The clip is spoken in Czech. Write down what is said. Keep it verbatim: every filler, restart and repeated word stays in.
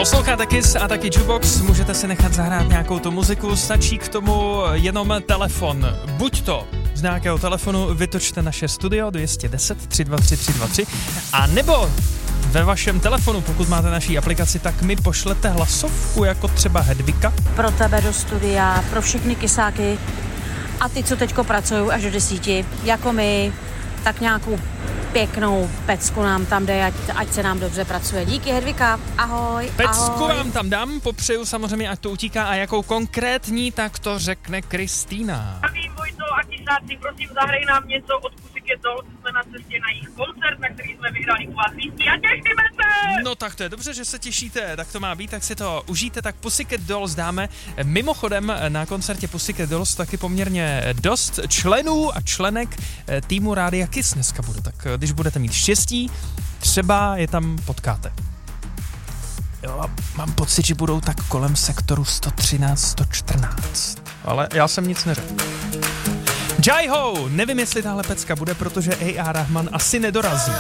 Posloucháte Kiss a taky Jukebox, můžete si nechat zahrát nějakou tu muziku, stačí k tomu jenom telefon. Buď to z nějakého telefonu vytočte naše studio dvě stě deset tři dva tři tři dva tři, a nebo ve vašem telefonu, pokud máte naší aplikaci, tak mi pošlete hlasovku, jako třeba Hedvika. Pro tebe do studia, pro všechny kysáky a ty, co teďko pracují až do desíti, jako my, tak nějakou pěknou pecku nám tam dej, ať, ať se nám dobře pracuje. Díky, Hedvika, ahoj, Pecku ahoj. vám tam dám, popřeju samozřejmě, ať to utíká, a jakou konkrétní, tak to řekne Kristýna. Zdravím, Vojto a kysáci, prosím, zahraj nám něco od Pussycat Dolls, jsme na cestě na jejich koncert, na který jsme vyhrali u vás lístky a těšíme se! No tak to je dobře, že se těšíte, tak to má být, tak si to užijte, tak Pussycat Dolls dáme. Mimochodem na koncertě Pussycat Dolls taky poměrně dost členů a členek týmu Rádia Kiss dneska bude, tak když budete mít štěstí, třeba je tam potkáte. Jo, a mám pocit, že budou tak kolem sektoru sto třináct sto čtrnáct, ale já jsem nic neřekl. Jai Ho, nevím, jestli tahle pecka bude, protože A R Rahman asi nedorazí.